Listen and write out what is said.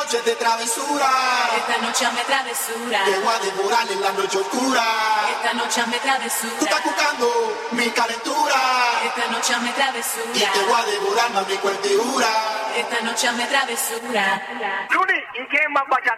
noche de travesura. Esta noche hazme travesura. Te voy a devorar en la noche oscura. Esta noche hazme travesura. Tú estás buscando mi calentura. Esta noche hazme travesura. Y te voy a devorar, mami, cuertiura. Esta noche hazme travesura. Luni, ¿y quién más bachata?